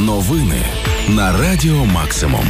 Новини на Радіо Максимум.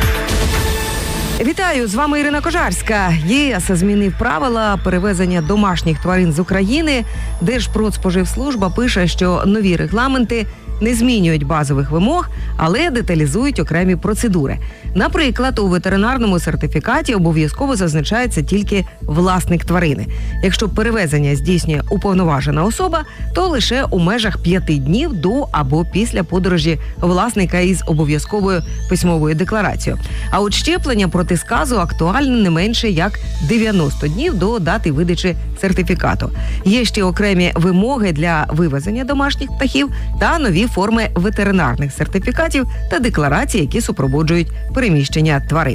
Вітаю, з вами Ірина Кожарська. ЄС змінив правила перевезення домашніх тварин з України. Держпродспоживслужба пише, що нові регламенти не змінюють базових вимог, але деталізують окремі процедури. Наприклад, у ветеринарному сертифікаті обов'язково зазначається тільки власник тварини. Якщо перевезення здійснює уповноважена особа, то лише у межах 5 днів до або після подорожі власника із обов'язковою письмовою декларацією. А от щеплення проти сказу актуальне не менше як 90 днів до дати видачі сертифікату. Є ще окремі вимоги для вивезення домашніх птахів та нові форми ветеринарних сертифікатів та декларацій, які супроводжують переміщення тварин.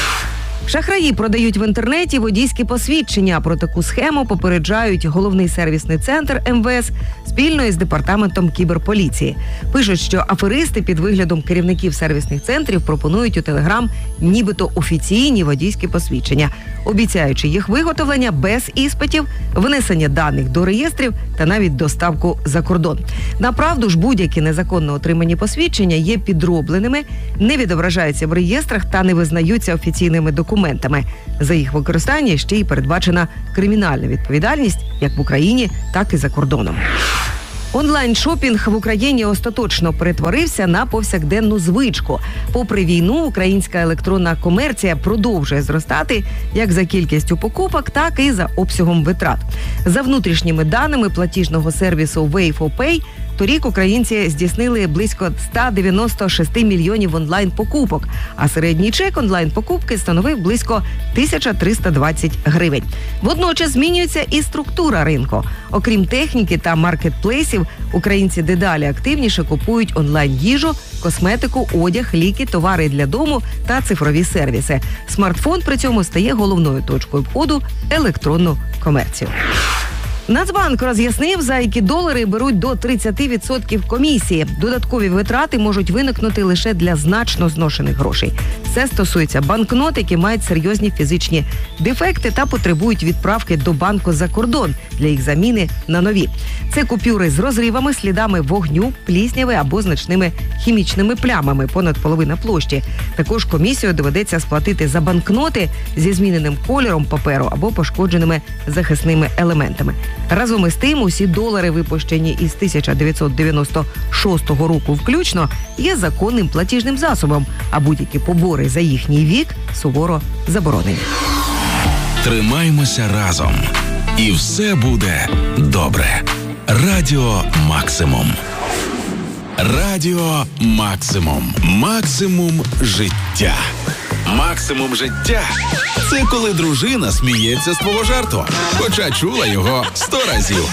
Шахраї продають в інтернеті водійські посвідчення. Про таку схему попереджають головний сервісний центр МВС спільно із департаментом кіберполіції. Пишуть, що аферисти під виглядом керівників сервісних центрів пропонують у Телеграм нібито офіційні водійські посвідчення, обіцяючи їх виготовлення без іспитів, внесення даних до реєстрів та навіть доставку за кордон. Направду ж, будь-які незаконно отримані посвідчення є підробленими, не відображаються в реєстрах та не визнаються офіційними документами. За їх використання ще й передбачена кримінальна відповідальність як в Україні, так і за кордоном. Онлайн-шопінг в Україні остаточно перетворився на повсякденну звичку. Попри війну, українська електронна комерція продовжує зростати як за кількістю покупок, так і за обсягом витрат. За внутрішніми даними платіжного сервісу Way4Pay, торік українці здійснили близько 196 мільйонів онлайн-покупок, а середній чек онлайн-покупки становив близько 1320 гривень. Водночас змінюється і структура ринку. Окрім техніки та маркетплейсів, українці дедалі активніше купують онлайн-їжу, косметику, одяг, ліки, товари для дому та цифрові сервіси. Смартфон при цьому стає головною точкою входу в електронну комерцію. Нацбанк роз'яснив, за які долари беруть до 30% комісії. Додаткові витрати можуть виникнути лише для значно зношених грошей. Це стосується банкнот, які мають серйозні фізичні дефекти та потребують відправки до банку за кордон для їх заміни на нові. Це купюри з розривами, слідами вогню, плісняви або значними хімічними плямами понад половина площі. Також комісію доведеться сплатити за банкноти зі зміненим кольором паперу або пошкодженими захисними елементами. Разом із тим, усі долари, випущені із 1996 року включно, є законним платіжним засобом, а будь-які побори за їхній вік суворо заборонені. Тримаймося разом. І все буде добре. Радіо Максимум. Радіо Максимум. Максимум життя. Максимум життя – це коли дружина сміється з твого жарту, хоча чула його 100 разів.